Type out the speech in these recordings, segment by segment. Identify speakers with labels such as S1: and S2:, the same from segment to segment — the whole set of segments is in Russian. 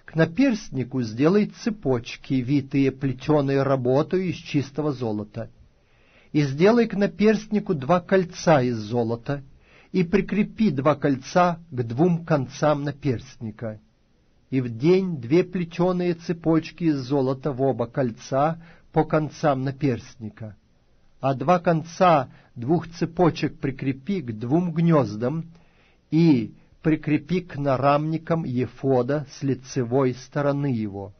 S1: К наперстнику сделай цепочки, витые плетеной работой из чистого золота. И сделай к наперстнику 2 кольца из золота, и прикрепи 2 кольца к 2 концам наперстника. И вдень 2 плетеные цепочки из золота в оба кольца по концам наперстника, а 2 конца 2 цепочек прикрепи к 2 гнездам и прикрепи к нарамникам ефода с лицевой стороны его.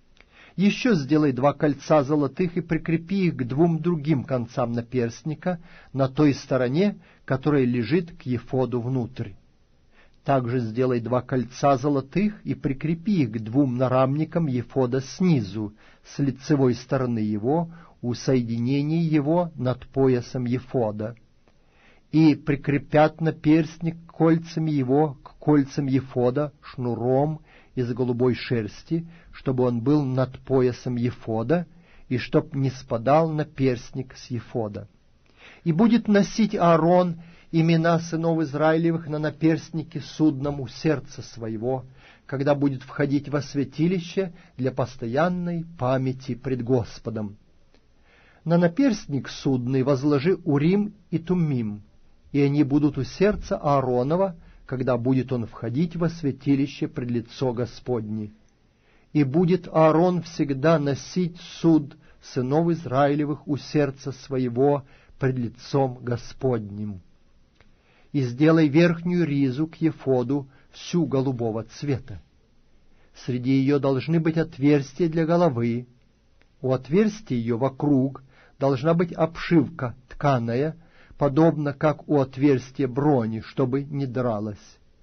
S1: Еще сделай 2 кольца золотых и прикрепи их к 2 другим концам наперстника на той стороне, которая лежит к ефоду внутрь. Также сделай 2 кольца золотых и прикрепи их к 2 нарамникам ефода снизу, с лицевой стороны его, у соединения его над поясом ефода. И прикрепят наперстник кольцами его к кольцам ефода шнуром из голубой шерсти, чтобы он был над поясом ефода, и чтоб не спадал наперстник с ефода. И будет носить Аарон имена сынов Израилевых на наперстнике судном у сердца своего, когда будет входить во святилище для постоянной памяти пред Господом. На наперстник судный возложи Урим и Туммим, и они будут у сердца Ааронова, когда будет он входить во святилище пред лицо Господне. И будет Аарон всегда носить суд сынов Израилевых у сердца своего пред лицом Господним. И сделай верхнюю ризу к ефоду всю голубого цвета. Среди ее должны быть отверстия для головы. У отверстия ее вокруг должна быть обшивка тканая, подобно как у отверстия брони, чтобы не дралась.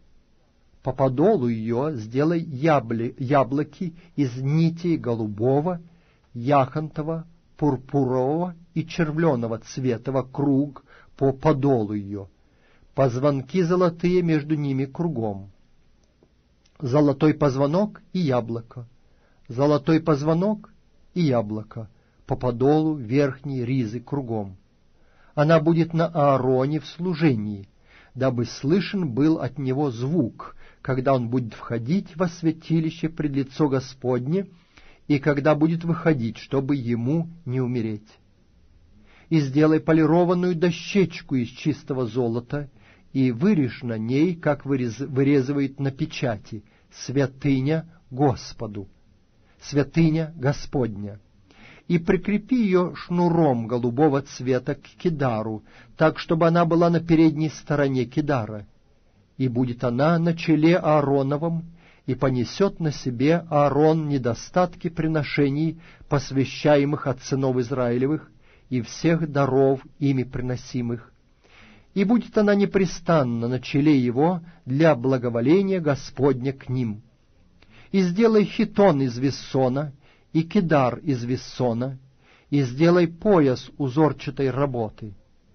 S1: По подолу ее сделай яблоки из нитей голубого, яхонтового, пурпурового и червленого цвета вокруг по подолу ее, позвонки золотые между ними кругом. Золотой позвонок и яблоко, золотой позвонок и яблоко, по подолу верхней ризы кругом. Она будет на Аароне в служении, дабы слышен был от него звук, когда он будет входить во святилище пред лицо Господне, и когда будет выходить, чтобы ему не умереть. И сделай полированную дощечку из чистого золота, и вырежь на ней, как вырезывают на печати, святыня Господу, святыня Господня. И прикрепи ее шнуром голубого цвета к кидару, так, чтобы она была на передней стороне кидара. И будет она на челе Аароновом, и понесет на себе Аарон недостатки приношений, посвящаемых от сынов Израилевых, и всех даров ими приносимых. И будет она непрестанно на челе его для благоволения Господня к ним. И сделай хитон из вессона, и кидар из вессона, и сделай пояс узорчатой работы.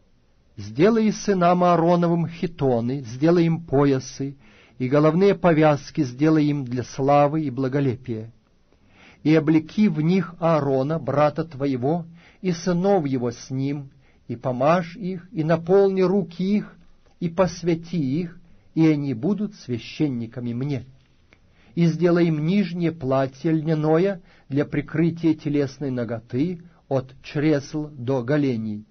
S1: Сделай сынам Аароновым хитоны, сделай им поясы, и головные повязки сделай им для славы и благолепия. И облеки в них Аарона, брата твоего, и сынов его с ним, и помажь их, и наполни руки их, и посвяти их, и они будут священниками мне. И сделай им нижнее платье льняное для прикрытия телесной наготы от чресл до голеней.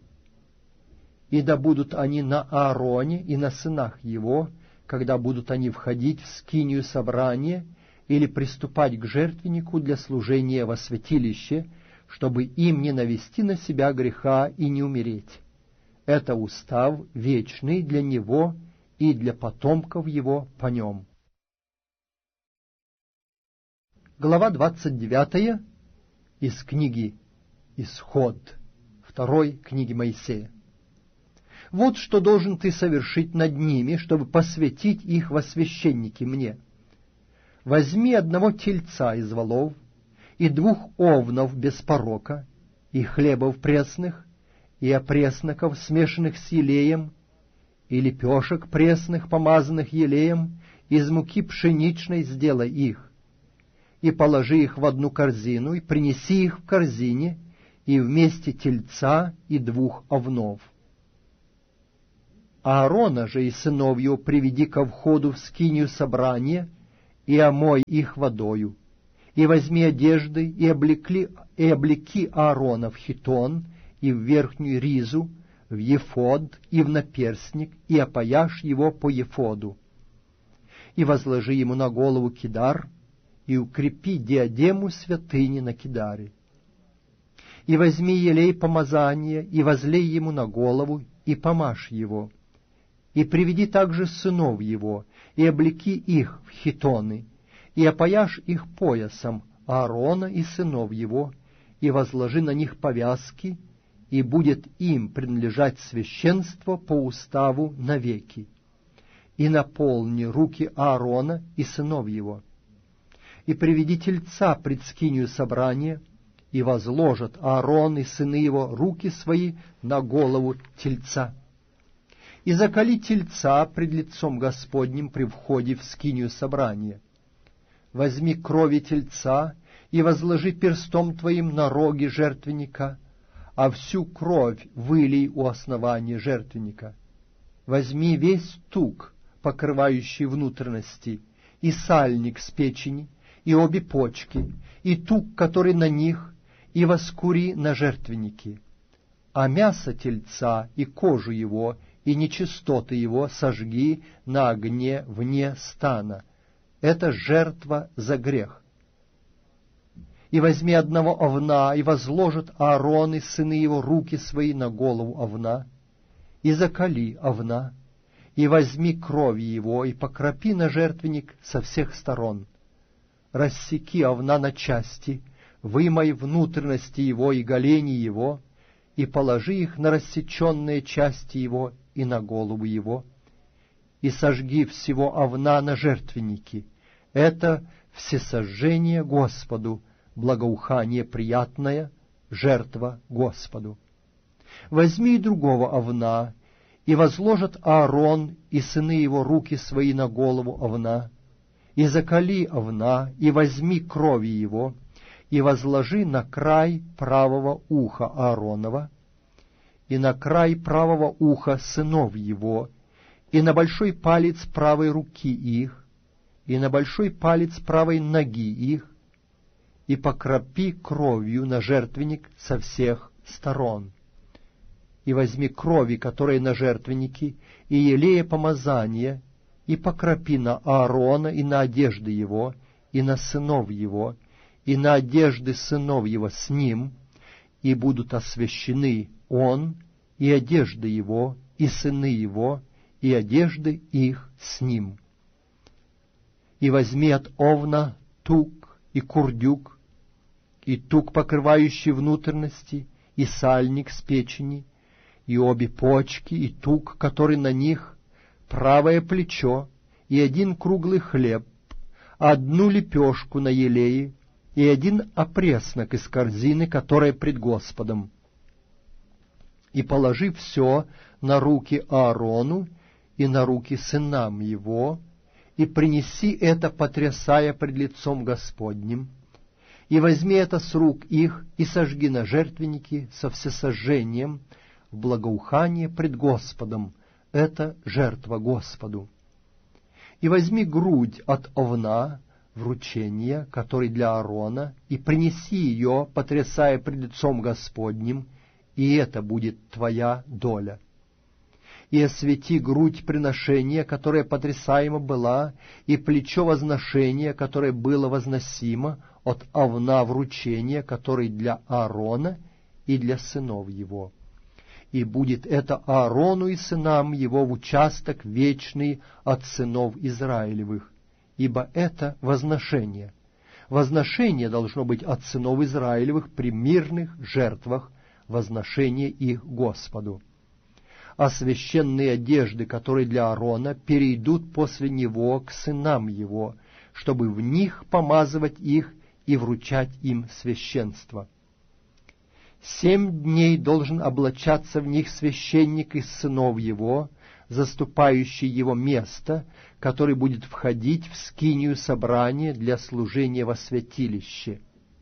S1: И да будут они на Аароне и на сынах его, когда будут они входить в скинию собрания или приступать к жертвеннику для служения во святилище, чтобы им не навести на себя греха и не умереть. Это устав вечный для него и для потомков его по нем. Глава 29 из книги «Исход», второй книги Моисея. Вот что должен ты совершить над ними, чтобы посвятить их во священники мне. Возьми 1 тельца из волов, и 2 овнов без порока, и хлебов пресных, и опресноков, смешанных с елеем, и лепешек пресных, помазанных елеем, из муки пшеничной сделай их, и положи их в 1 корзину, и принеси их в корзине, и вместе тельца и 2 овнов. Аарона же и сынов его приведи ко входу в скинию собрания, и омой их водою, И возьми одежды, и облеки Аарона в хитон, и в верхнюю ризу, в ефод, и в наперстник, и опояшь его по ефоду. И возложи ему на голову кидар, и укрепи диадему святыни на кидаре. И возьми елей помазания, и возлей ему на голову, и помажь его. И приведи также сынов его, и облеки их в хитоны, и опояшь их поясом Аарона и сынов его, и возложи на них повязки, и будет им принадлежать священство по уставу навеки. И наполни руки Аарона и сынов его. И приведи тельца пред скинию собрания, и возложат Аарон и сыны его руки свои на голову тельца. И заколи тельца пред лицом Господним при входе в скинию собрания. Возьми крови тельца и возложи перстом твоим на роги жертвенника, а всю кровь вылей у основания жертвенника. Возьми весь тук, покрывающий внутренности, и сальник с печени, и обе почки, и тук, который на них, и воскури на жертвеннике. А мясо тельца и кожу его, и нечистоты его сожги на огне вне стана. Это жертва за грех. И возьми одного овна, и возложат Аарон и сыны его руки свои на голову овна, и заколи овна, и возьми кровь его, и покропи на жертвенник со всех сторон. Рассеки овна на части, вымой внутренности его и голени его, и положи их на рассеченные части его и на голову его, и сожги всего овна на жертвеннике. Это всесожжение Господу, благоухание приятное, жертва Господу. Возьми и другого овна, и возложат Аарон и сыны его руки свои на голову овна, и заколи овна, и возьми крови его, и возложи на край правого уха Ааронова, и на край правого уха сынов его, и на большой палец правой руки их, и на большой палец правой ноги их, и покропи кровью на жертвенник со всех сторон. И возьми крови, которые на жертвеннике, и елея помазания, и покропи на Аарона и на одежды его, и на сынов его, и на одежды сынов его с ним, и будут освящены он, и одежды его, и сыны его, и одежды их с ним. И возьми от овна тук и курдюк, и тук, покрывающий внутренности, и сальник с печени, и обе почки, и тук, который на них, правое плечо, и один круглый хлеб, одну лепешку на елее, и один опреснок из корзины, которая пред Господом. И положи все на руки Аарону и на руки сынам его, и принеси это, потрясая пред лицом Господним, и возьми это с рук их, и сожги на жертвеннике со всесожжением в благоухание пред Господом. Это жертва Господу. И возьми грудь от овна, вручения, который для Аарона, и принеси ее, потрясая пред лицом Господним, и это будет твоя доля. И освети грудь приношения, которая потрясаема была, и плечо возношения, которое было возносимо, от овна вручения, который для Аарона и для сынов его. И будет это Аарону и сынам его в участок вечный от сынов Израилевых, ибо это возношение. Возношение должно быть от сынов Израилевых при мирных жертвах, возношение их Господу. А священные одежды, которые для Аарона, перейдут после него к сынам его, чтобы в них помазывать их и вручать им священство. 7 дней должен облачаться в них священник из сынов его, заступающий его место, который будет входить в скинию собрания для служения во святилище.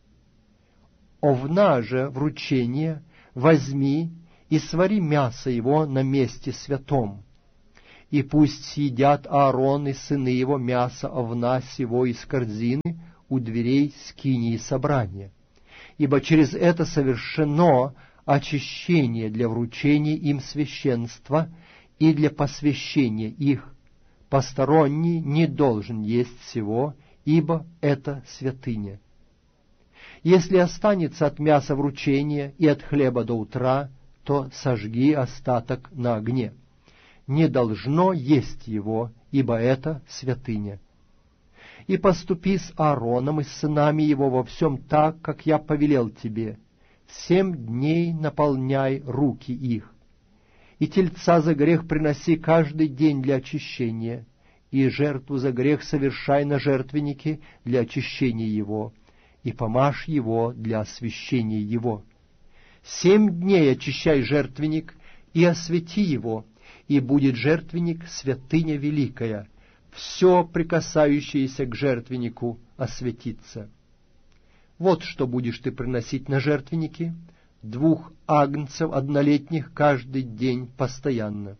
S1: Овна же вручения возьми и свари мясо его на месте святом, и пусть съедят Аарон и сыны его мясо овна сего из корзины у дверей скинии собрания, ибо через это совершено очищение для вручения им священства и для посвящения их. Посторонний не должен есть всего, ибо это святыня. Если останется от мяса вручения и от хлеба до утра, то сожги остаток на огне. Не должно есть его, ибо это святыня. И поступи с Аароном и с сынами его во всем так, как я повелел тебе. 7 дней наполняй руки их. И тельца за грех приноси каждый день для очищения, и жертву за грех совершай на жертвеннике для очищения его, и помажь его для освящения его. 7 дней очищай жертвенник и освети его, и будет жертвенник святыня великая. Все, прикасающееся к жертвеннику, осветится. Вот что будешь ты приносить на жертвенники: 2 агнцев однолетних каждый день постоянно.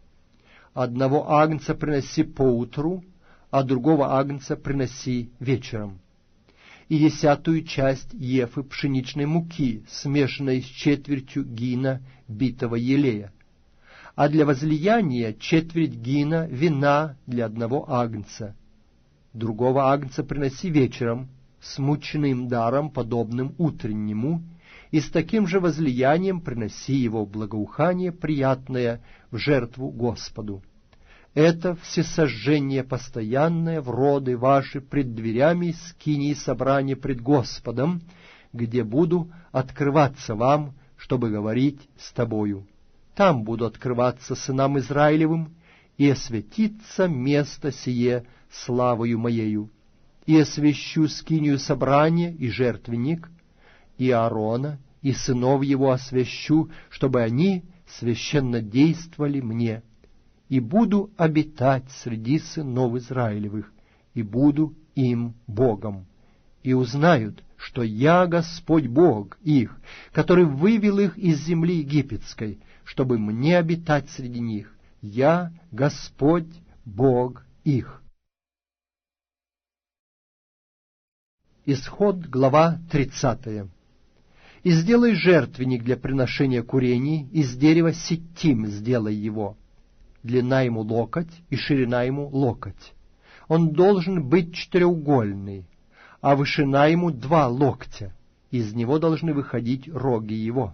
S1: 1 агнца приноси поутру, а другого агнца приноси вечером. И 10 часть ефы пшеничной муки, смешанной с 1/4 гина битого елея. А для возлияния 1/4 гина вина для 1 агнца. Другого агнца приноси вечером, с мучным даром, подобным утреннему, и с таким же возлиянием приноси его в благоухание приятное в жертву Господу. Это всесожжение постоянное в роды ваши пред дверями скинии собрания пред Господом, где буду открываться вам, чтобы говорить с тобою. Там буду открываться сынам Израилевым, и осветится место сие славою моею. И освящу скинию собрания и жертвенник, и Аарона, и сынов его освящу, чтобы они священно действовали мне. И буду обитать среди сынов Израилевых, и буду им Богом. И узнают, что я Господь Бог их, который вывел их из земли египетской, чтобы мне обитать среди них. Я Господь Бог их. Исход, глава 30. «И сделай жертвенник для приношения курений, из дерева ситим сделай его. Длина ему локоть и ширина ему локоть. Он должен быть 4-угольный, а вышина ему 2 локтя. Из него должны выходить роги его.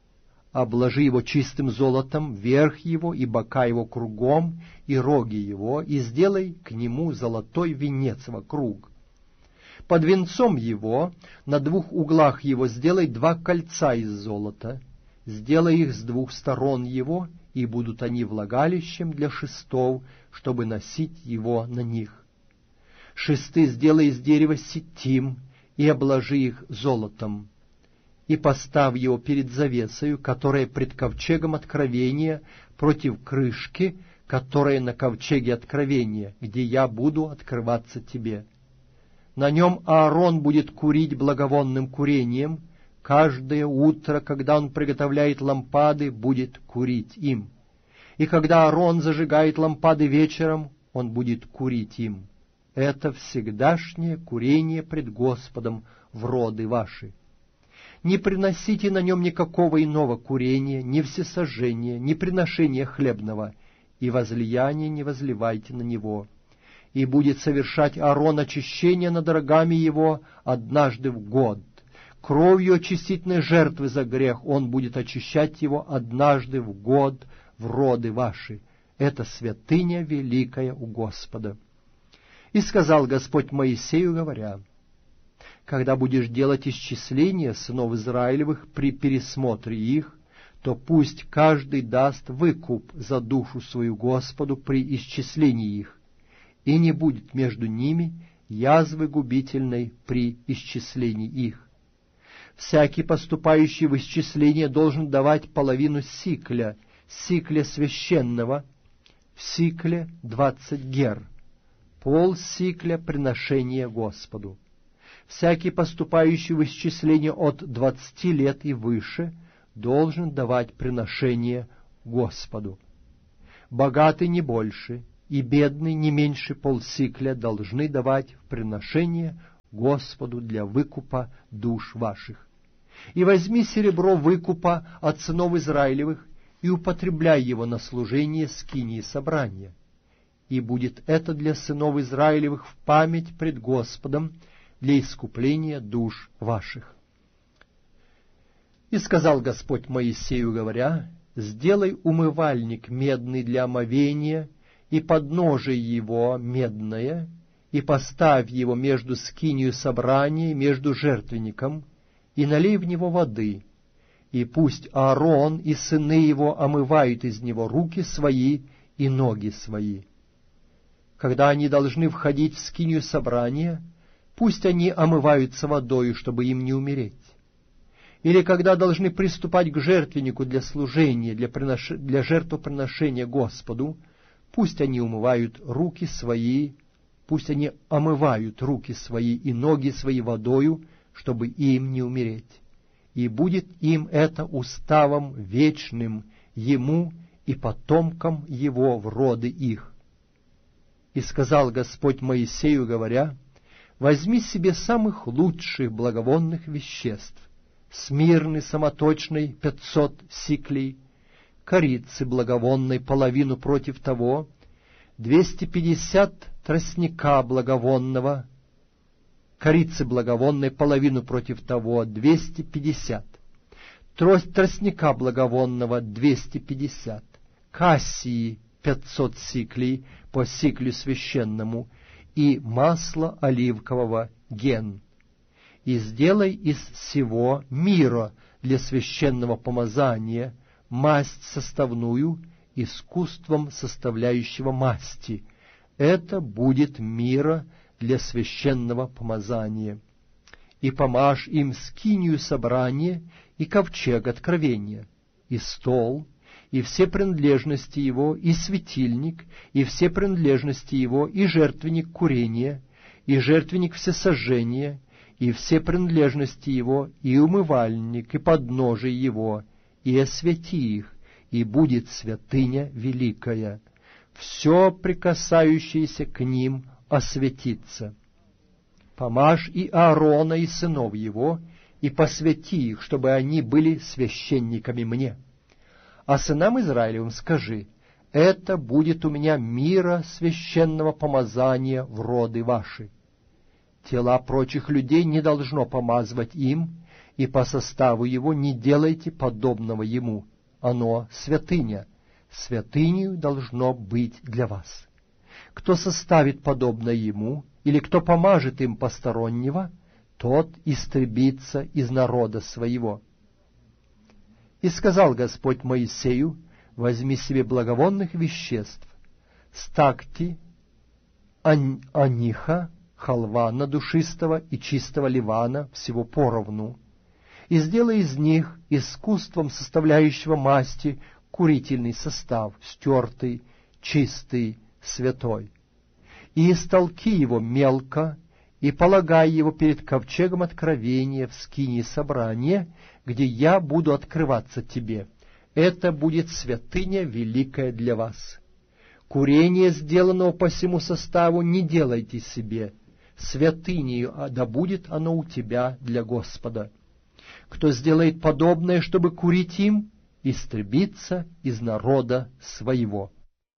S1: Обложи его чистым золотом, верх его и бока его кругом, и роги его, и сделай к нему золотой венец вокруг. Под венцом его, на 2 углах его, сделай 2 кольца из золота, сделай их с 2 сторон его, и будут они влагалищем для шестов, чтобы носить его на них. Шесты сделай из дерева ситим, и обложи их золотом. И поставь его перед завесою, которая пред ковчегом откровения, против крышки, которая на ковчеге откровения, где я буду открываться тебе. На нем Аарон будет курить благовонным курением. Каждое утро, когда он приготовляет лампады, будет курить им. И когда Аарон зажигает лампады вечером, он будет курить им. Это всегдашнее курение пред Господом в роды ваши. Не приносите на нем никакого иного курения, ни всесожжения, ни приношения хлебного, и возлияния не возливайте на него. И будет совершать Аарон очищение над рогами его однажды в год. Кровью очистительной жертвы за грех он будет очищать его однажды в год в роды ваши. Это святыня великая у Господа. И сказал Господь Моисею, говоря: когда будешь делать исчисление сынов Израилевых при пересмотре их, то пусть каждый даст выкуп за душу свою Господу при исчислении их, и не будет между ними язвы губительной при исчислении их. Всякий, поступающий в исчисление, должен давать половину сикля священного, в сикле 20 гер, полсикля приношения Господу. Всякий, поступающий в исчисление от 20 лет и выше, должен давать приношение Господу. Богатый не больше, и бедный не меньше полсикля должны давать в приношение Господу для выкупа душ ваших. И возьми серебро выкупа от сынов Израилевых, и употребляй его на служение скинии собрания. И будет это для сынов Израилевых в память пред Господом для искупления душ ваших. И сказал Господь Моисею, говоря: сделай умывальник медный для омовения, и подножие его медное, и поставь его между скинию собрания, между жертвенником, и налей в него воды, и пусть Аарон и сыны его омывают из него руки свои и ноги свои. Когда они должны входить в скинию собрания, пусть они омываются водою, чтобы им не умереть. Или когда должны приступать к жертвеннику для служения, для жертвоприношения Господу, пусть они омывают руки свои и ноги свои водою, чтобы им не умереть. И будет им это уставом вечным, ему и потомкам его в роды их. И сказал Господь Моисею, говоря: возьми себе самых лучших благовонных веществ, смирны самоточной 500 сиклей, корицы благовонной половину против того, 250 тростника благовонного, корицы благовонной половину против того, 250, тростника благовонного 250, кассии 500 сиклей по сиклю священному, и масло оливкового ген. И сделай из всего мира для священного помазания масть составную искусством составляющего масти. Это будет мира для священного помазания. И помажь им скинию собрания и ковчег откровения, и стол, и все принадлежности его, и светильник, и все принадлежности его, и жертвенник курения, и жертвенник всесожжения, и все принадлежности его, и умывальник, и подножие его, и освети их, и будет святыня великая. Все прикасающееся к ним осветится. Помажь и Аарона, и сынов его, и посвяти их, чтобы они были священниками мне. А сынам Израилевым скажи: это будет у меня мира священного помазания в роды ваши. Тела прочих людей не должно помазывать им, и по составу его не делайте подобного ему. Оно святыня, святынею должно быть для вас. Кто составит подобное ему, или кто помажет им постороннего, тот истребится из народа своего. И сказал Господь Моисею: возьми себе благовонных веществ, стакти, аниха, халвана душистого и чистого ливана, всего поровну, и сделай из них искусством составляющего масти курительный состав, стертый, чистый, святой. И истолки его мелко, и полагай его перед ковчегом откровения в скинии собрания, где я буду открываться тебе. Это будет святыня великая для вас. Курение, сделанного по всему составу, не делайте себе, святынею, да будет оно у тебя для Господа. Кто сделает подобное, чтобы курить им, истребится из народа своего.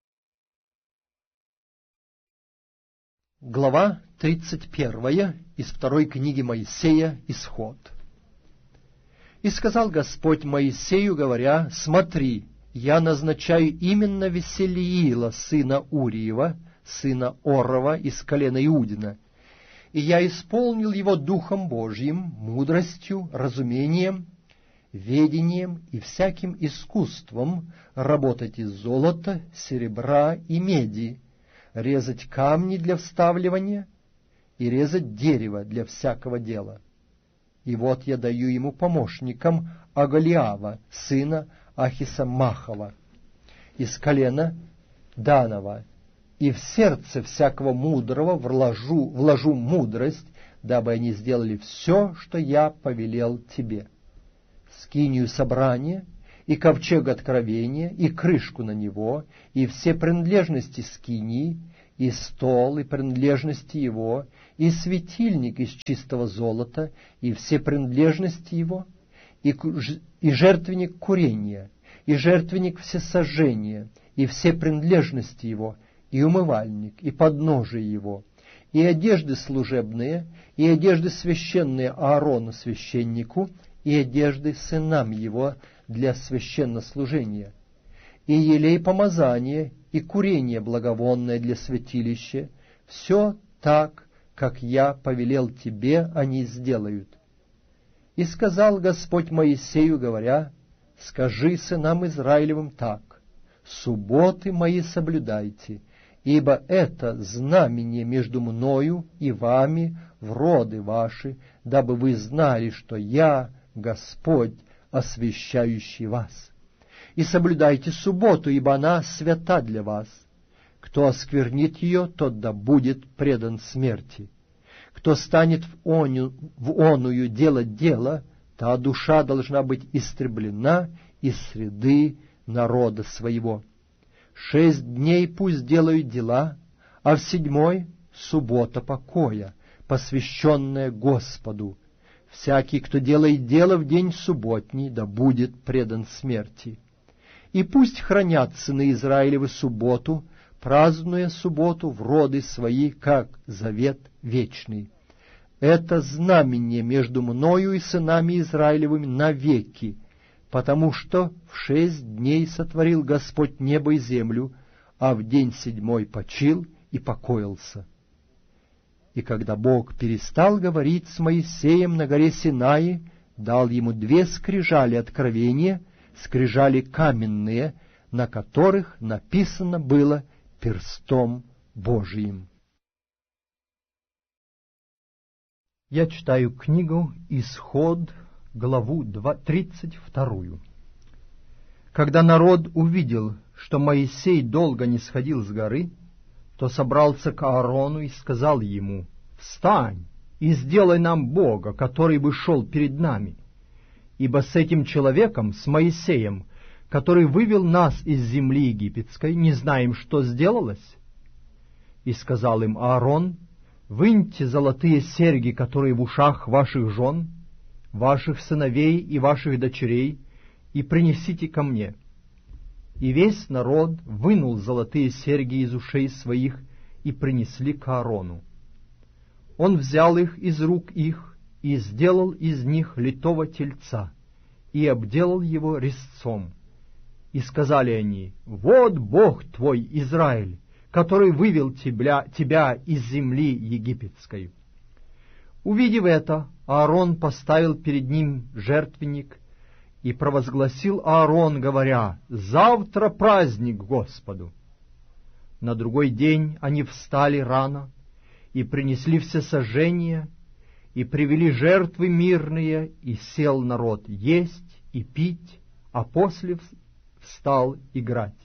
S1: Глава 31 из второй книги Моисея, Исход. И сказал Господь Моисею, говоря: смотри, я назначаю именно Веселиила, сына Уриева, сына Орова, из колена Иудина, и я исполнил его Духом Божьим, мудростью, разумением, ведением и всяким искусством работать из золота, серебра и меди, резать камни для вставливания и резать дерево для всякого дела. И вот я даю ему помощником Агалиава, сына Ахисамахова, из колена Данова, и в сердце всякого мудрого вложу мудрость, дабы они сделали все, что я повелел тебе. Скинию собрания, и ковчег откровения, и крышку на него, и все принадлежности скинии, и стол, и принадлежности его, и светильник из чистого золота, и все принадлежности его, и жертвенник курения, и жертвенник всесожжения, и все принадлежности его, и умывальник, и подножие его, и одежды служебные, и одежды священные Аарону священнику, и одежды сынам его для священнослужения, и елей помазания, и курение благовонное для святилища, все так, как я повелел тебе, они сделают. И сказал Господь Моисею, говоря: скажи сынам Израилевым так: субботы мои соблюдайте, ибо это знамение между мною и вами в роды ваши, дабы вы знали, что я, Господь, освящающий вас. И соблюдайте субботу, ибо она свята для вас. Кто осквернит ее, тот да будет предан смерти. Кто станет в оную делать дело, та душа должна быть истреблена из среды народа своего. 6 дней пусть делают дела, а в 7 суббота покоя, посвященная Господу. Всякий, кто делает дело в день субботний, да будет предан смерти. И пусть хранят сыны Израилевы субботу, празднуя субботу в роды свои, как завет вечный. Это знамение между мною и сынами Израилевыми навеки, потому что в 6 дней сотворил Господь небо и землю, а в день 7 почил и покоился. И когда Бог перестал говорить с Моисеем на горе Синай, дал ему 2 скрижали откровения, скрижали каменные, на которых написано было перстом Божиим. Я читаю книгу «Исход», главу 32. Когда народ увидел, что Моисей долго не сходил с горы, то собрался к Аарону и сказал ему: «Встань и сделай нам Бога, который бы шел перед нами, ибо с этим человеком, с Моисеем, который вывел нас из земли египетской, не знаем, что сделалось». И сказал им Аарон: «Выньте золотые серьги, которые в ушах ваших жен, ваших сыновей и ваших дочерей, и принесите ко мне». И весь народ вынул золотые серьги из ушей своих и принесли к Аарону. Он взял их из рук их и сделал из них литого тельца, и обделал его резцом. И сказали они: «Вот Бог твой, Израиль, который вывел тебя из земли египетской». Увидев это, Аарон поставил перед ним жертвенник, и провозгласил Аарон, говоря: «Завтра праздник Господу». На другой день они встали рано, и принесли всесожжения, и привели жертвы мирные, и сел народ есть и пить, а после встал играть.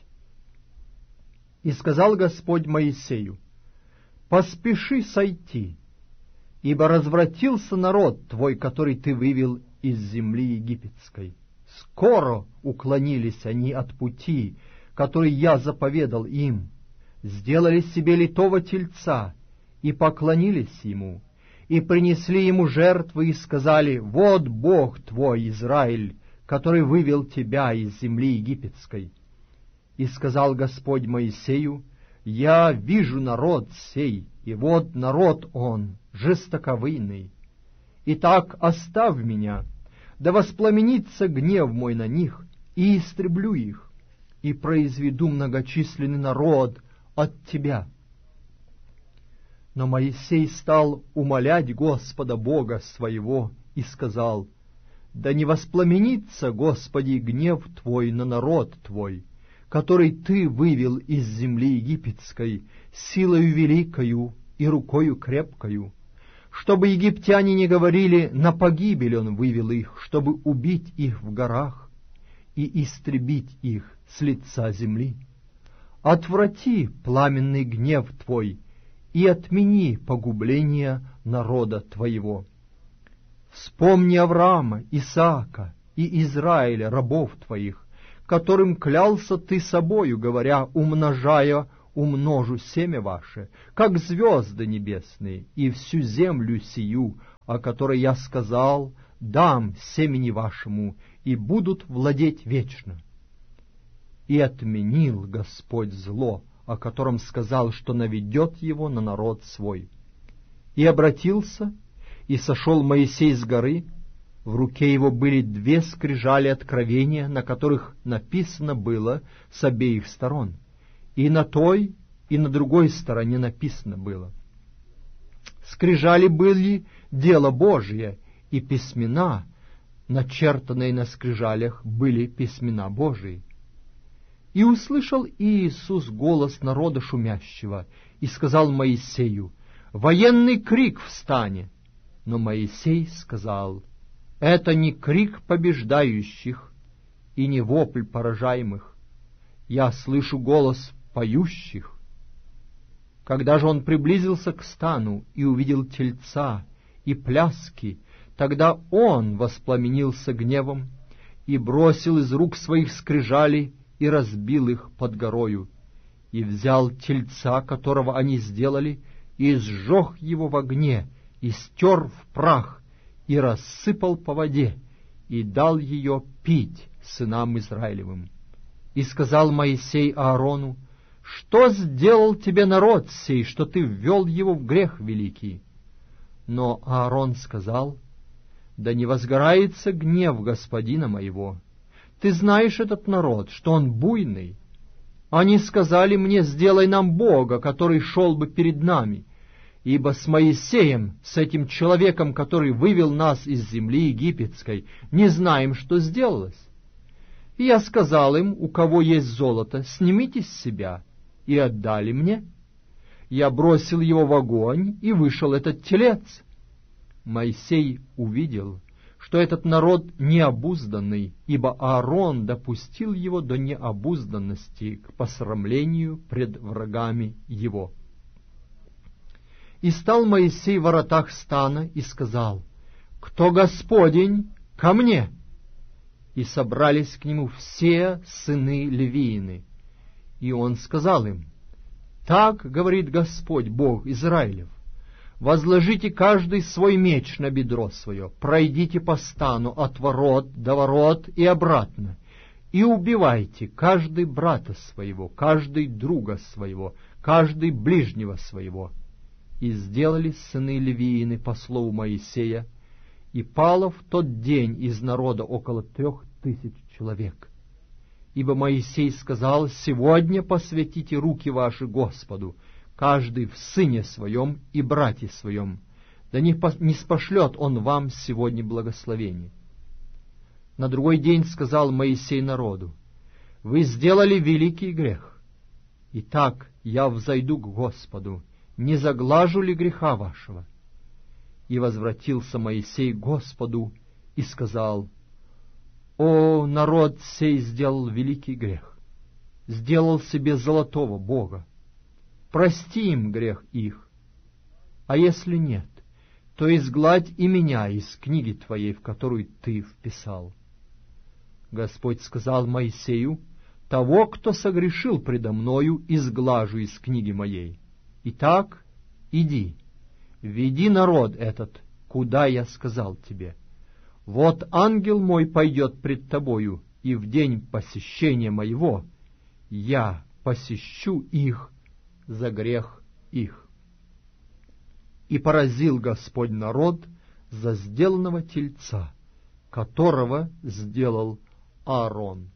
S1: И сказал Господь Моисею: «Поспеши сойти, ибо развратился народ твой, который ты вывел из земли египетской. Скоро уклонились они от пути, который я заповедал им, сделали себе литого тельца и поклонились ему, и принесли ему жертвы и сказали: вот Бог твой, Израиль, который вывел тебя из земли египетской». И сказал Господь Моисею: «Я вижу народ сей, и вот народ он, жестоковыйный. Итак, оставь меня, да воспламенится гнев мой на них, и истреблю их, и произведу многочисленный народ от тебя». Но Моисей стал умолять Господа Бога своего и сказал: «Да не воспламенится, Господи, гнев Твой на народ Твой, который Ты вывел из земли египетской силою великою и рукою крепкою, чтобы египтяне не говорили: на погибель Он вывел их, чтобы убить их в горах и истребить их с лица земли. Отврати пламенный гнев Твой и отмени погубление народа Твоего. Вспомни Авраама, Исаака и Израиля, рабов Твоих, которым клялся Ты собою, говоря: умножая
S2: умножу семя ваше, как звезды небесные, и всю землю сию, о которой я сказал, дам семени вашему, и будут владеть вечно. И отменил Господь зло, о котором сказал, что наведет его на народ свой. И обратился, и сошел Моисей с горы, в руке его были 2 скрижали откровения, на которых написано было с обеих сторон, и на той, и на другой стороне написано было. Скрижали были дело Божие, и письмена, начертанные на скрижалях, были письмена Божии. И услышал Иисус голос народа шумящего, и сказал Моисею: «Военный крик встане!» Но Моисей сказал: «Это не крик побеждающих и не вопль поражаемых. Я слышу голос поющих». Когда же он приблизился к стану и увидел тельца и пляски, тогда он воспламенился гневом и бросил из рук своих скрижали и разбил их под горою, и взял тельца, которого они сделали, и сжег его в огне, и стер в прах, и рассыпал по воде, и дал ее пить сынам Израилевым. И сказал Моисей Аарону: «Что сделал тебе народ сей, что ты ввел его в грех великий?» Но Аарон сказал: «Да не возгорается гнев господина моего. Ты знаешь этот народ, что он буйный. Они сказали мне: сделай нам Бога, который шел бы перед нами, ибо с Моисеем, с этим человеком, который вывел нас из земли египетской, не знаем, что сделалось. И я сказал им: у кого есть золото, снимите с себя, и отдали мне. Я бросил его в огонь, и вышел этот телец». Моисей увидел, что этот народ необузданный, ибо Аарон допустил его до необузданности к посрамлению пред врагами его. И стал Моисей в воротах стана и сказал: «Кто Господень, ко мне!» И собрались к нему все сыны Левиины. И он сказал им: «Так говорит Господь, Бог Израилев: возложите каждый свой меч на бедро свое, пройдите по стану от ворот до ворот и обратно, и убивайте каждый брата своего, каждый друга своего, каждый ближнего своего». И сделали сыны Левиины по слову Моисея, и пало в тот день из народа около 3000 человек. Ибо Моисей сказал: «Сегодня посвятите руки ваши Господу, каждый в сыне своем и брате своем, да не спошлет он вам сегодня благословение». На другой день сказал Моисей народу: «Вы сделали великий грех. Итак, я взойду к Господу, не заглажу ли греха вашего?» И возвратился Моисей к Господу и сказал: «О, народ сей сделал великий грех, сделал себе золотого бога. Прости им грех их, а если нет, то изгладь и меня из книги твоей, в которую ты вписал». Господь сказал Моисею: «Того, кто согрешил предо мною, изглажу из книги моей. Итак, иди, веди народ этот, куда я сказал тебе. Вот ангел мой пойдет пред тобою, и в день посещения моего я посещу их за грех их». И поразил Господь народ за сделанного тельца, которого сделал Аарон.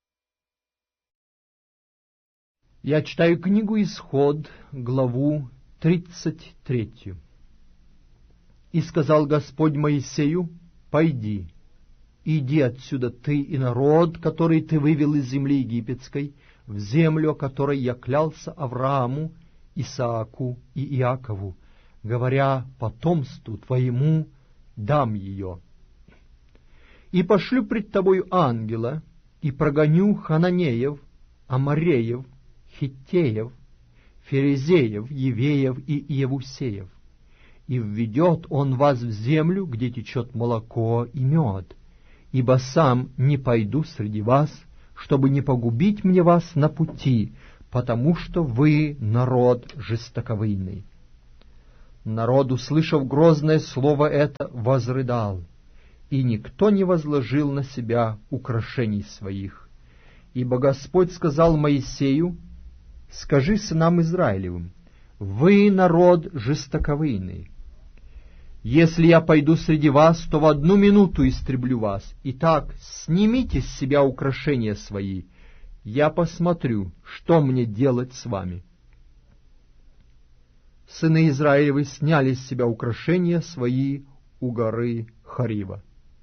S2: Я читаю книгу Исход, главу 33. «И сказал Господь Моисею: пойди, иди отсюда ты и народ, который ты вывел из земли египетской, в землю, о которой я клялся Аврааму, Исааку и Иакову, говоря: потомству твоему дам ее. И пошлю пред тобою ангела, и прогоню хананеев, амореев, хиттеев, ферезеев, евеев и иевусеев. И введет он вас в землю, где течет молоко и мед, ибо сам не пойду среди вас, чтобы не погубить мне вас на пути, потому что вы народ жестоковыйный». Народ, услышав грозное слово это, возрыдал, и никто не возложил на себя украшений своих. Ибо Господь сказал Моисею: «Скажи сынам Израилевым: вы народ жестоковыйный. Если я пойду среди вас, то в 1 минуту истреблю вас. Итак, снимите с себя украшения свои, я посмотрю, что мне делать с вами». Сыны Израилевы сняли с себя украшения свои у горы Хорива.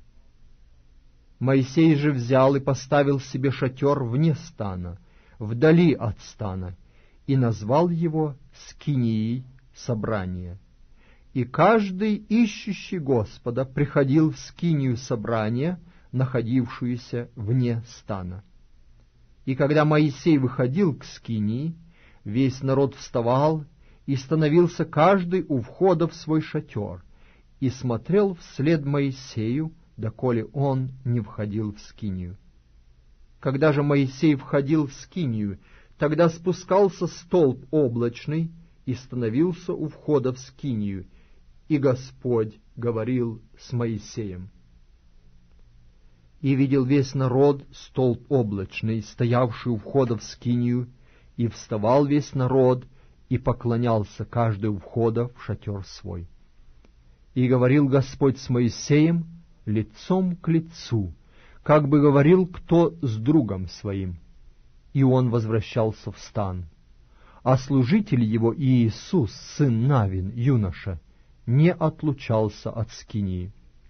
S2: Моисей же взял и поставил себе шатер вне стана, вдали от стана, и назвал его Скинией собрания. И каждый, ищущий Господа, приходил в скинию собрания, находившуюся вне стана. И когда Моисей выходил к скинии, весь народ вставал и становился каждый у входа в свой шатер, и смотрел вслед Моисею, доколе он не входил в скинию. Когда же Моисей входил в скинию, тогда спускался столб облачный и становился у входа в скинию, и Господь говорил с Моисеем. И видел весь народ столб облачный, стоявший у входа в скинию, и вставал весь народ, и поклонялся каждый у входа в шатер свой. И говорил Господь с Моисеем лицом к лицу, как бы говорил кто с другом своим. И он возвращался в стан. А служитель его Иисус, сын Навин, юноша, не отлучался от скинии.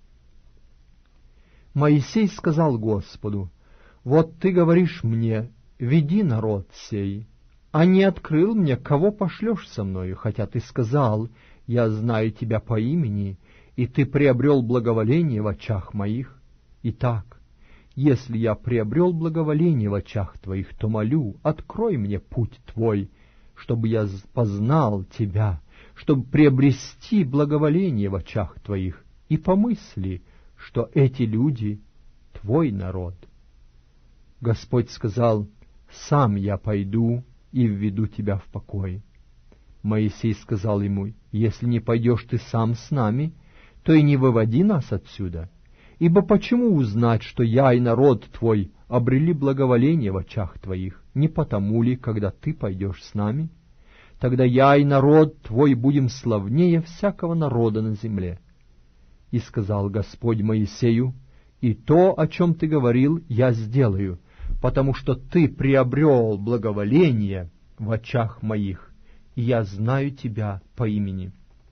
S2: Моисей сказал Господу: «Вот ты говоришь мне: веди народ сей, а не открыл мне, кого пошлешь со мною, хотя ты сказал: я знаю тебя по имени, и ты приобрел благоволение в очах моих. Итак, если я приобрел благоволение в очах твоих, то молю, открой мне путь твой, чтобы я познал тебя, чтобы приобрести благоволение в очах твоих, и помысли, что эти люди — твой народ». Господь сказал: «Сам я пойду и введу тебя в покой». Моисей сказал ему: «Если не пойдешь ты сам с нами, то и не выводи нас отсюда, ибо почему узнать, что я и народ твой обрели благоволение в очах твоих? Не потому ли, когда ты пойдешь с нами? Тогда я и народ твой будем славнее всякого народа на земле». И сказал Господь Моисею: «И то, о чем ты говорил, я сделаю, потому что ты приобрел благоволение в очах моих, и я знаю тебя по имени».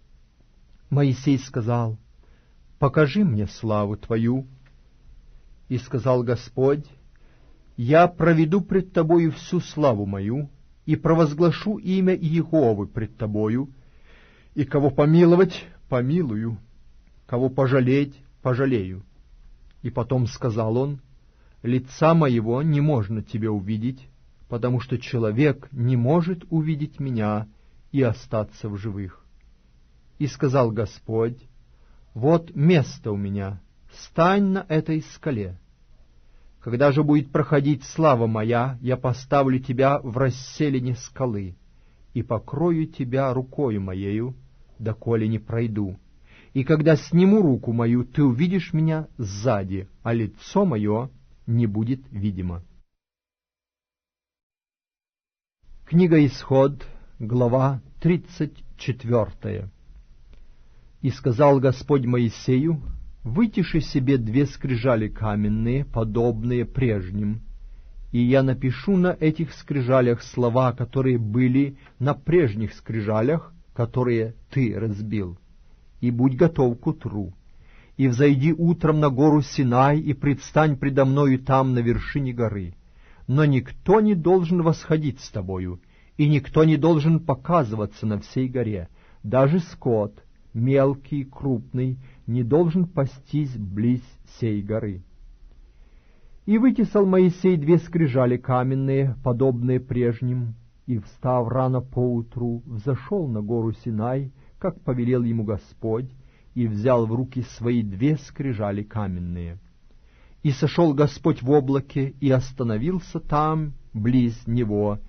S2: Моисей сказал: «Покажи мне славу твою». И сказал Господь: «Я проведу пред тобою всю славу мою, и провозглашу имя Иеговы пред тобою, и кого помиловать — помилую, кого пожалеть — пожалею». И потом сказал он: «Лица моего не можно тебе увидеть, потому что человек не может увидеть меня и остаться в живых». И сказал Господь: «Вот место у меня, стань на этой скале. Когда же будет проходить слава моя, я поставлю тебя в расселине скалы и покрою тебя рукою моею, доколе не пройду. И когда сниму руку мою, ты увидишь меня сзади, а лицо мое не будет видимо». Книга Исход, глава 34. «И сказал Господь Моисею: вытиши себе 2 скрижали каменные, подобные прежним, и я напишу на этих скрижалях слова, которые были на прежних скрижалях, которые ты разбил. И будь готов к утру, и взойди утром на гору Синай, и предстань предо мною там, на вершине горы. Но никто не должен восходить с тобою, и никто не должен показываться на всей горе, даже скот, мелкий и крупный, не должен пастись близ сей горы». И вытесал Моисей 2 скрижали каменные, подобные прежним, и, встав рано поутру, взошел на гору Синай, как повелел ему Господь, и взял в руки свои 2 скрижали каменные. И сошел Господь в облаке, и остановился там, близ него,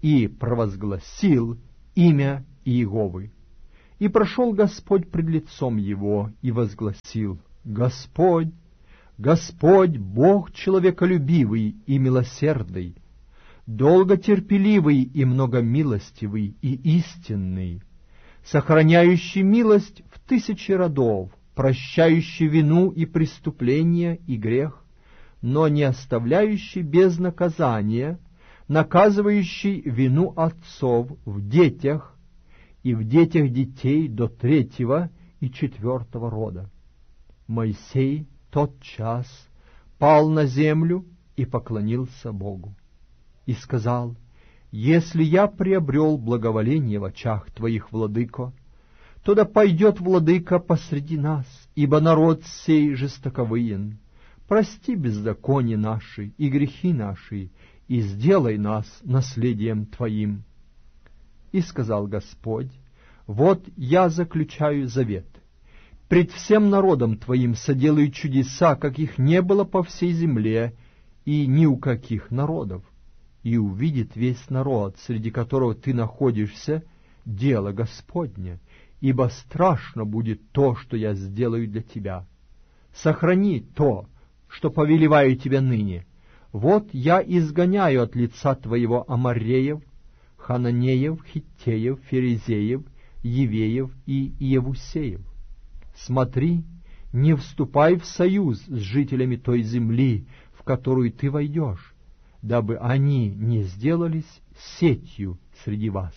S2: и провозгласил имя Иеговы. И прошел Господь пред лицом его и возгласил: Господь, Господь, Бог человеколюбивый и милосердный, долготерпеливый и многомилостивый и истинный, сохраняющий милость в 1000 родов, прощающий вину и преступление и грех, но не оставляющий без наказания, наказывающий вину отцов в детях и в детях детей до 3-го и 4-го рода. Моисей тотчас пал на землю и поклонился Богу. И сказал: «Если я приобрел благоволение в очах Твоих, владыко, то да пойдет владыка посреди нас, ибо народ сей жестоковыен. Прости беззаконие наши и грехи наши, и сделай нас наследием Твоим». И сказал Господь: «Вот я заключаю завет. Пред всем народом Твоим соделаю чудеса, каких не было по всей земле и ни у каких народов. И увидит весь народ, среди которого ты находишься, дело Господне, ибо страшно будет то, что я сделаю для тебя. Сохрани то, что повелеваю тебе ныне. Вот я изгоняю от лица твоего Амореев, Хананеев, Хиттеев, Ферезеев, Евеев и Иевусеев. Смотри, не вступай в союз с жителями той земли, в которую ты войдешь, дабы они не сделались сетью среди вас.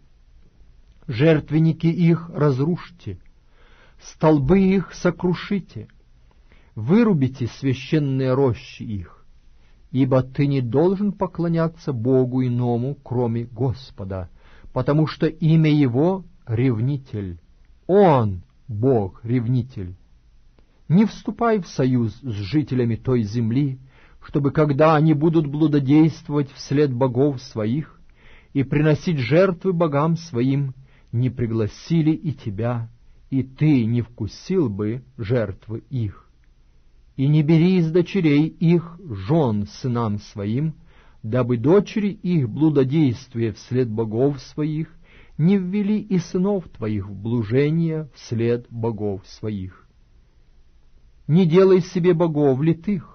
S2: Жертвенники их разрушьте, столбы их сокрушите, вырубите священные рощи их, ибо ты не должен поклоняться Богу иному, кроме Господа, потому что имя Его — Ревнитель. Он — Бог-ревнитель. Не вступай в союз с жителями той земли, чтобы, когда они будут блудодействовать вслед богов своих и приносить жертвы богам своим, не пригласили и тебя, и ты не вкусил бы жертвы их. И не бери из дочерей их жен сынам своим, дабы дочери их, блудодействуя вслед богов своих, не ввели и сынов твоих в блужение вслед богов своих. Не делай себе богов литых.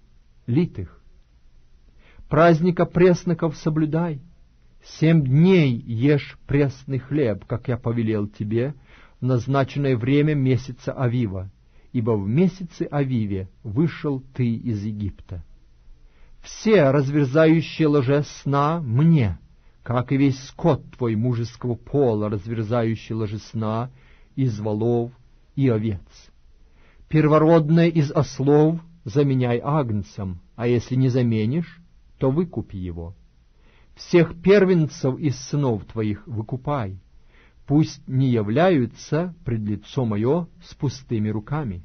S2: Праздника пресноков соблюдай. 7 дней ешь пресный хлеб, как я повелел тебе, в назначенное время месяца Авива, ибо в месяце Авиве вышел ты из Египта. Все разверзающие ложе сна мне, как и весь скот твой мужеского пола, разверзающий ложе сна из волов и овец. Первородное из ослов заменяй агнцем, а если не заменишь, то выкупи его. Всех первенцев из сынов твоих выкупай, пусть не являются пред лицо мое с пустыми руками.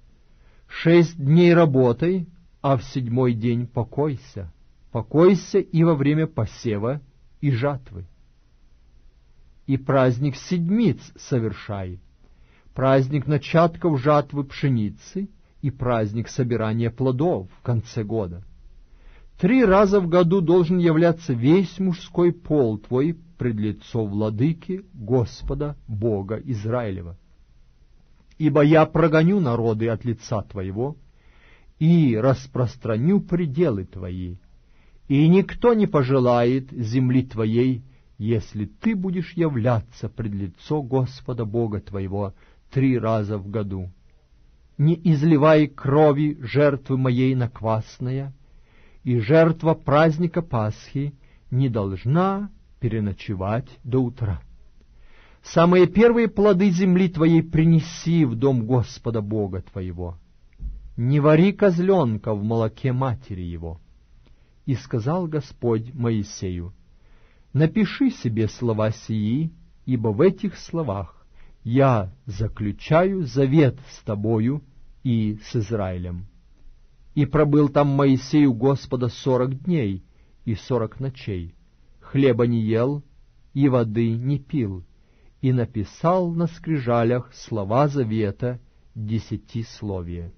S2: 6 дней работай, а в 7-й день покойся. Покойся и во время посева и жатвы. И праздник седмиц совершай, праздник начатков жатвы пшеницы и праздник собирания плодов в конце года. 3 раза в году должен являться весь мужской пол твой пред лицо владыки Господа Бога Израилева. Ибо я прогоню народы от лица твоего и распространю пределы твои, и никто не пожелает земли твоей, если ты будешь являться пред лицо Господа Бога твоего 3 раза в году. Не изливай крови жертвы моей на квасное, и жертва праздника Пасхи не должна переночевать до утра. Самые первые плоды земли твоей принеси в дом Господа Бога твоего. Не вари козленка в молоке матери его. И сказал Господь Моисею: напиши себе слова сии, ибо в этих словах я заключаю завет с тобою и с Израилем. И пробыл там Моисей у Господа 40 дней и 40 ночей, хлеба не ел и воды не пил, и написал на скрижалях слова завета 10-словия.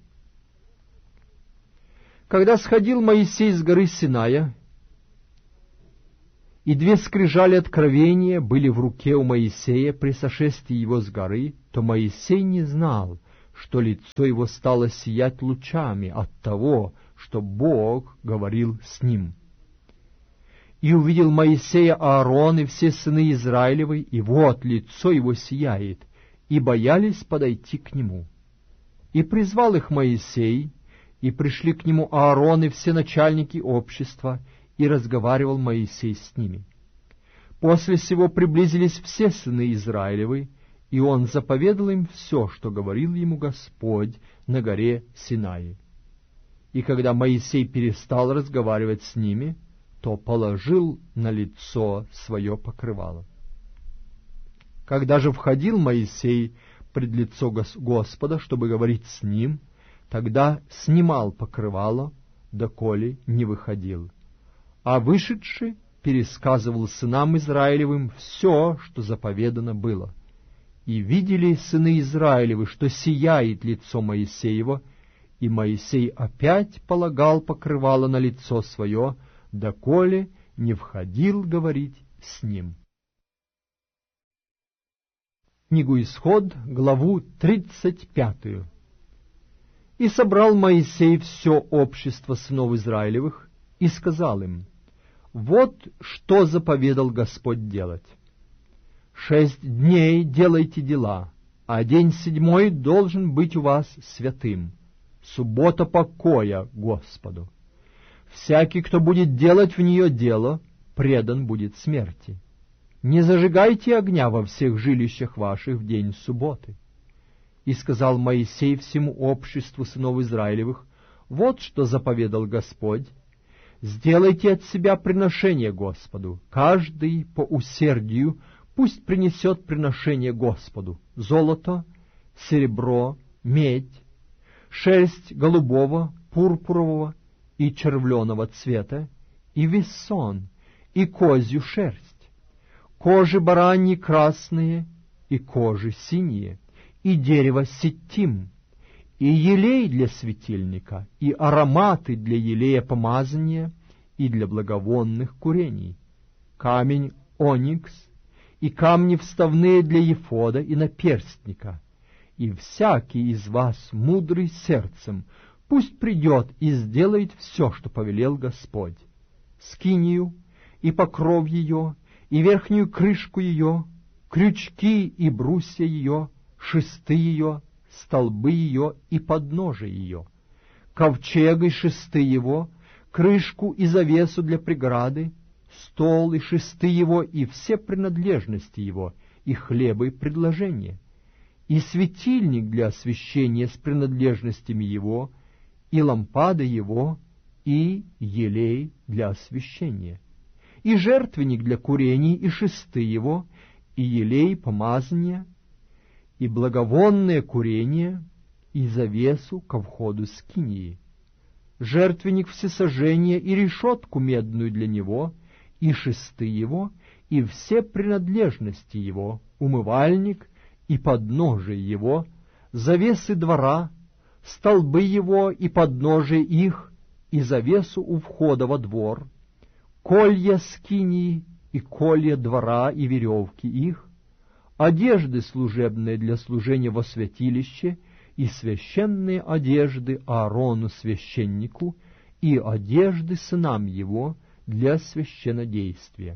S2: Когда сходил Моисей с горы Синая И 2 скрижали откровения были в руке у Моисея при сошествии его с горы, то Моисей не знал, что лицо его стало сиять лучами от того, что Бог говорил с ним. И увидел Моисея Аарон и все сыны Израилевы, и вот лицо его сияет, и боялись подойти к нему. И призвал их Моисей, и пришли к нему Аарон и все начальники общества, и разговаривал Моисей с ними. После сего приблизились все сыны Израилевы, и он заповедал им все, что говорил ему Господь на горе Синае. И когда Моисей перестал разговаривать с ними, то положил на лицо свое покрывало. Когда же входил Моисей пред лицо Господа, чтобы говорить с ним, тогда снимал покрывало, доколе не выходил. А вышедший пересказывал сынам Израилевым все, что заповедано было. И видели сыны Израилевы, что сияет лицо Моисеева, и Моисей опять полагал покрывало на лицо свое, доколе не входил говорить с ним. Книгу Исход, главу 35. И собрал Моисей все общество сынов Израилевых, и сказал им: вот что заповедал Господь делать. 6 дней делайте дела, а день 7 должен быть у вас святым, суббота покоя Господу. Всякий, кто будет делать в нее дело, предан будет смерти. Не зажигайте огня во всех жилищах ваших в день субботы. И сказал Моисей всему обществу сынов Израилевых: вот что заповедал Господь. Сделайте от себя приношение Господу, каждый по усердию пусть принесет приношение Господу: золото, серебро, медь, шерсть голубого, пурпурового и червленого цвета, и вессон, и козью шерсть, кожи бараньи красные, и кожи синие, и дерево ситим, и елей для светильника, и ароматы для елея помазания, и для благовонных курений, камень оникс, и камни вставные для ефода и наперстника. И всякий из вас, мудрый сердцем, пусть придет и сделает все, что повелел Господь: скинию, и покров ее, и верхнюю крышку ее, крючки и брусья ее, шесты ее, столбы ее и подножие ее, ковчег и шесты его, крышку и завесу для преграды, стол и шесты его и все принадлежности его, и хлеба и предложения, и светильник для освещения с принадлежностями его, и лампада его, и елей для освещения, и жертвенник для курений, и шесты его, и елей помазания, и благовонное курение, и завесу ко входу скинии, жертвенник всесожжения и решетку медную для него, и шесты его, и все принадлежности его, умывальник и подножие его, завесы двора, столбы его и подножие их, и завесу у входа во двор, колья скинии и колья двора и веревки их, одежды служебные для служения во святилище, и священные одежды Аарону священнику, и одежды сынам его для священнодействия.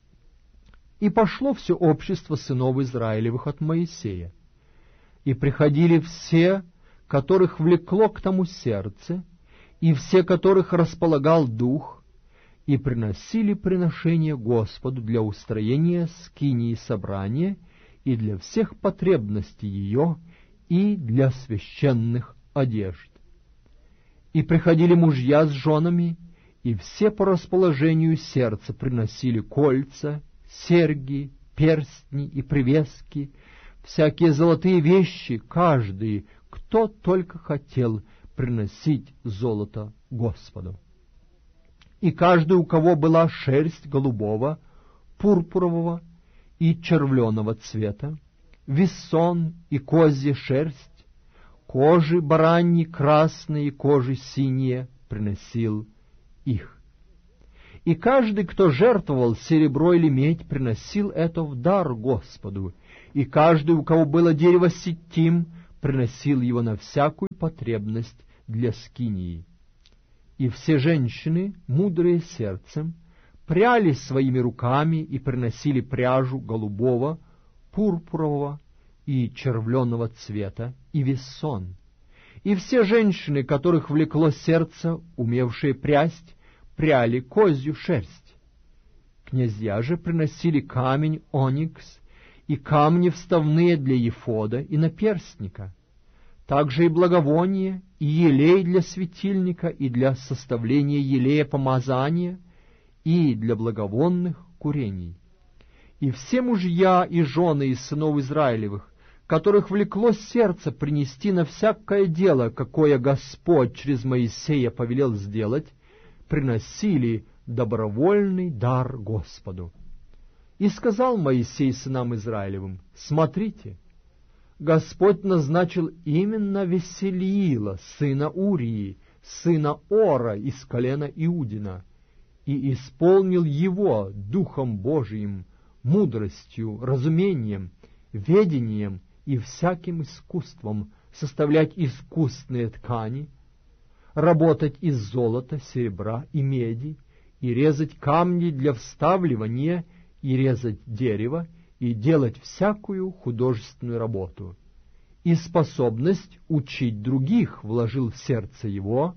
S2: И пошло все общество сынов Израилевых от Моисея, и приходили все, которых влекло к тому сердце, и все, которых располагал дух, и приносили приношение Господу для устроения скинии собрания и для всех потребностей ее, и для священных одежд. И приходили мужья с женами, и все по расположению сердца приносили кольца, серьги, перстни и привески, всякие золотые вещи, каждый, кто только хотел приносить золото Господу. И каждый, у кого была шерсть голубого, пурпурового и червленого цвета, вессон и козья шерсть, кожи бараньи красные и кожи синие, приносил их. И каждый, кто жертвовал серебро или медь, приносил это в дар Господу, и каждый, у кого было дерево ситим, приносил его на всякую потребность для скинии. И все женщины, мудрые сердцем, пряли своими руками и приносили пряжу голубого, пурпурового и червленого цвета, и вессон. И все женщины, которых влекло сердце, умевшие прясть, пряли козью шерсть. Князья же приносили камень оникс и камни вставные для ефода и наперстника, также и благовоние, и елей для светильника, и для составления елея помазания, и для благовонных курений. И все мужья и жены из сынов Израилевых, которых влекло сердце принести на всякое дело, какое Господь через Моисея повелел сделать, приносили добровольный дар Господу. И сказал Моисей сынам Израилевым: «Смотрите, Господь назначил именно Веселиила, сына Урии, сына Ора из колена Иудина, и исполнил его Духом Божиим, мудростью, разумением, ведением и всяким искусством составлять искусные ткани, работать из золота, серебра и меди, и резать камни для вставливания, и резать дерево, и делать всякую художественную работу. И способность учить других вложил в сердце его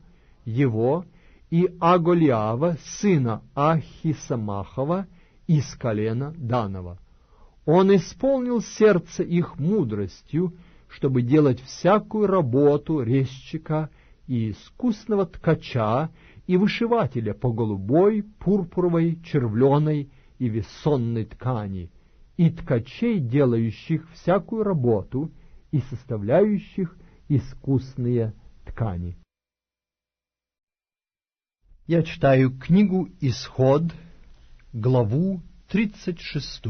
S2: и Аголиава, сына Ахисамахова, из колена Данова. Он исполнил сердце их мудростью, чтобы делать всякую работу резчика и искусного ткача и вышивателя по голубой, пурпуровой, червленой и вессонной ткани, и ткачей, делающих всякую работу и составляющих искусные ткани».
S1: Я читаю книгу «Исход», главу 36.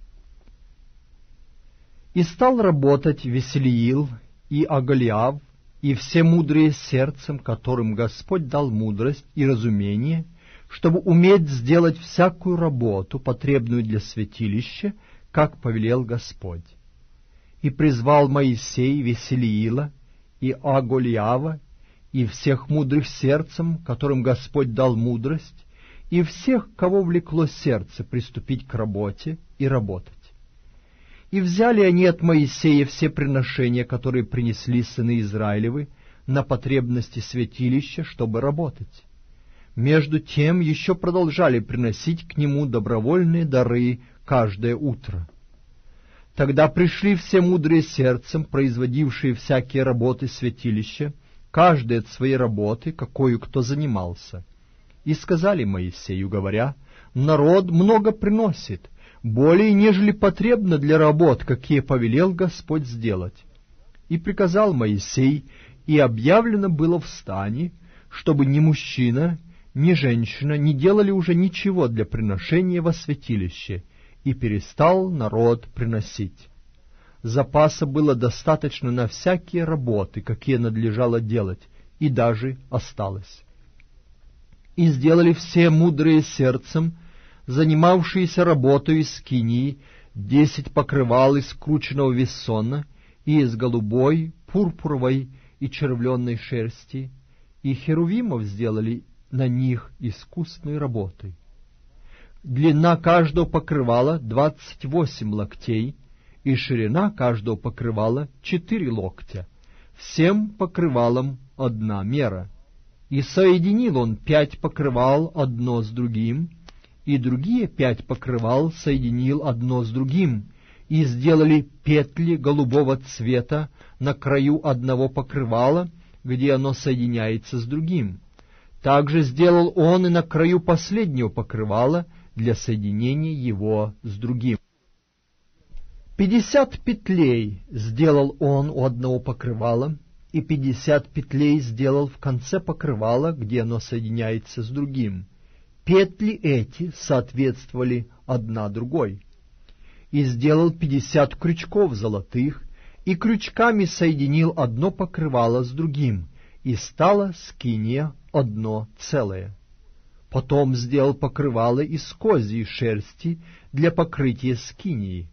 S1: «И стал работать Веселиил и Аголиав, и все мудрые сердцем, которым Господь дал мудрость и разумение, чтобы уметь сделать всякую работу, потребную для святилища, как повелел Господь. И призвал Моисей Веселиила и Аголиава, и всех мудрых сердцем, которым Господь дал мудрость, и всех, кого влекло сердце приступить к работе и работать. И взяли они от Моисея все приношения, которые принесли сыны Израилевы, на потребности святилища, чтобы работать. Между тем еще продолжали приносить к нему добровольные дары каждое утро. Тогда пришли все мудрые сердцем, производившие всякие работы святилища, каждый от своей работы, какою кто занимался. И сказали Моисею, говоря: «Народ много приносит, более, нежели потребно для работ, какие повелел Господь сделать». И приказал Моисей, и объявлено было в стане, чтобы ни мужчина, ни женщина не делали уже ничего для приношения во святилище, и перестал народ приносить. Запаса было достаточно на всякие работы, какие надлежало делать, и даже осталось. И сделали все мудрые сердцем, занимавшиеся работой из скинии, 10 покрывал из скрученного вессона и из голубой, пурпуровой и червленной шерсти, и херувимов сделали на них искусной работой. Длина каждого покрывала 28 локтей, и ширина каждого покрывала 4 локтя, всем покрывалам одна мера. И соединил он 5 покрывал одно с другим, и другие 5 покрывал соединил одно с другим, и сделали петли голубого цвета на краю одного покрывала, где оно соединяется с другим. Также сделал он и на краю последнего покрывала для соединения его с другим. 50 петлей сделал он у одного покрывала, и 50 петлей сделал в конце покрывала, где оно соединяется с другим. Петли эти соответствовали одна другой. И сделал 50 крючков золотых, и крючками соединил одно покрывало с другим, и стало скиния одно целое.
S2: Потом сделал покрывало из козьей шерсти для покрытия скинии.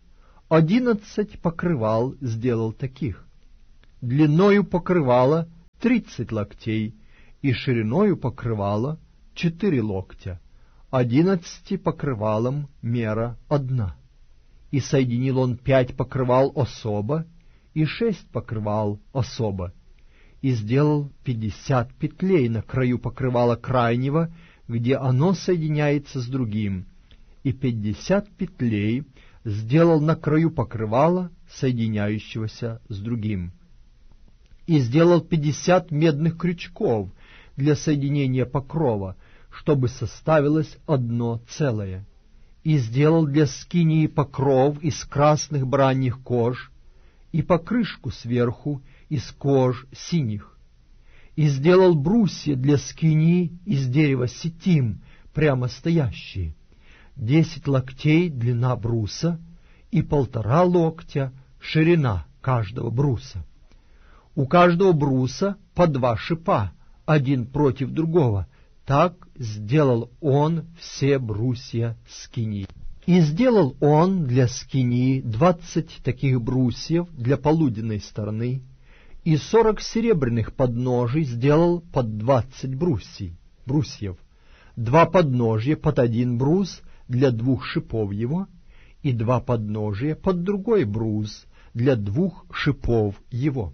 S2: 11 покрывал сделал таких. Длиною покрывала 30 локтей, и шириною покрывала 4 локтя. 11 покрывалам мера 1. И соединил он 5 покрывал особо, и 6 покрывал особо. И сделал 50 петлей на краю покрывала крайнего, где оно соединяется с другим, и 50 петлей сделал на краю покрывала, соединяющегося с другим. И сделал 50 медных крючков для соединения покрова, чтобы составилось одно целое. И сделал для скинии покров из красных бараньих кож, и покрышку сверху из кож синих. И сделал брусья для скинии из дерева ситим, прямо стоящие. 10 локтей длина бруса, и 1,5 локтя ширина каждого бруса. У каждого бруса по 2 шипа, один против другого. Так сделал он все брусья скинии. И сделал он для скинии 20 таких брусьев для полуденной стороны, и 40 серебряных подножий сделал под 20 брусьев, 2 подножья под 1 брус для 2 шипов его, и 2 подножия под другой брус для 2 шипов его.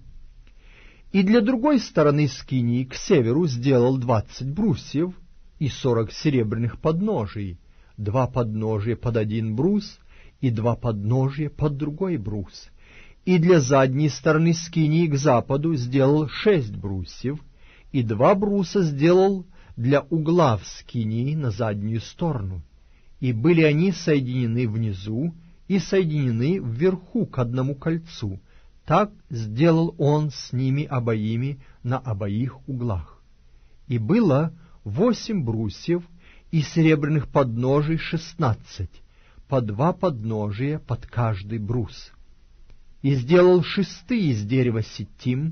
S2: И для другой стороны скинии к северу сделал 20 брусьев и 40 серебряных подножий, 2 подножия под 1 брус и 2 подножия под другой брус. И для задней стороны скинии к западу сделал 6 брусьев, и 2 бруса сделал для угла в скинии на заднюю сторону. И были они соединены внизу и соединены вверху к одному кольцу. Так сделал он с ними обоими на обоих углах. И было 8 брусьев и серебряных подножий 16, по 2 подножия под каждый брус. И сделал шесты из дерева ситим,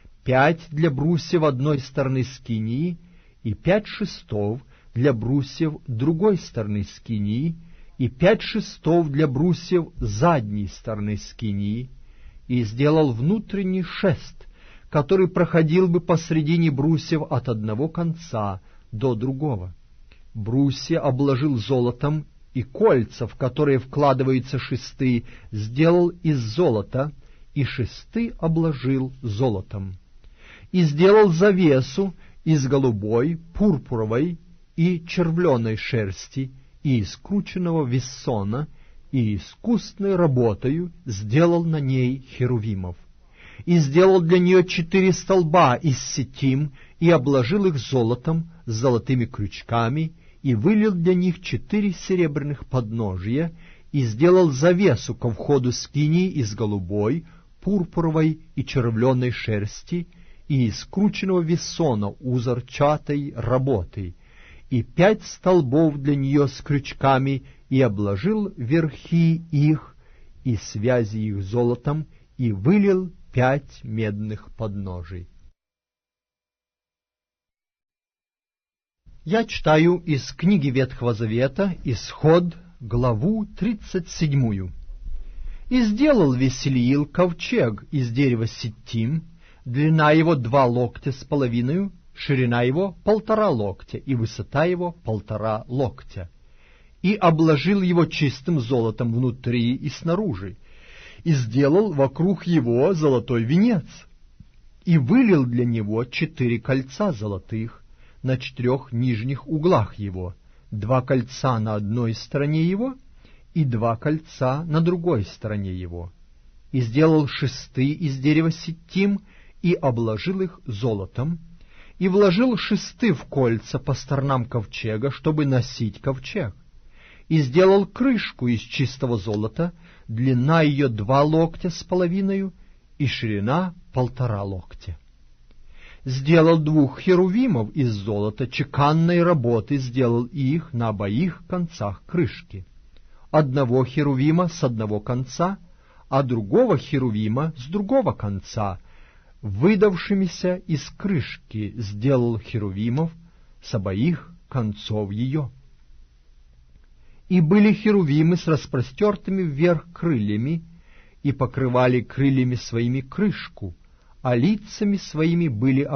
S2: 5 для брусьев одной стороны скинии, и 5 шестов для брусьев другой стороны скинии, и 5 шестов для брусьев задней стороны скинии, и сделал внутренний шест, который проходил бы посредине брусьев от одного конца до другого. Брусья обложил золотом, и кольца, в которые вкладываются шесты, сделал из золота, и шесты обложил золотом. И сделал завесу из голубой, пурпуровой и червленой шерсти, и из крученного вессона, и искусной работою сделал на ней херувимов. И сделал для нее 4 столба из ситим, и обложил их золотом с золотыми крючками, и вылил для них 4 серебряных подножия, и сделал завесу ко входу скинии из голубой, пурпуровой и червленой шерсти, и из крученного вессона узорчатой работы, и 5 столбов для нее с крючками, и обложил верхи их и связи их золотом, и вылил 5 медных подножий. Я читаю из книги Ветхого Завета Исход, главу 37. «И сделал Весилиил ковчег из дерева ситим, длина его 2 локтя с половиною, ширина его 1,5 локтя, и высота его 1,5 локтя. И обложил его чистым золотом внутри и снаружи, и сделал вокруг его золотой венец, и вылил для него 4 кольца золотых на 4 нижних углах его, 2 кольца на одной стороне его и 2 кольца на другой стороне его. И сделал шесты из дерева ситим, и обложил их золотом, и вложил шесты в кольца по сторонам ковчега, чтобы носить ковчег. И сделал крышку из чистого золота, длина ее 2 локтя с половиною, и ширина 1,5 локтя. Сделал 2 херувимов из золота, чеканной работы сделал их на обоих концах крышки. 1 херувима с одного конца, а другого херувима с другого конца, выдавшимися из крышки сделал херувимов с обоих концов ее. И были херувимы с распростертыми вверх крыльями, и покрывали крыльями своими крышку, а лицами своими были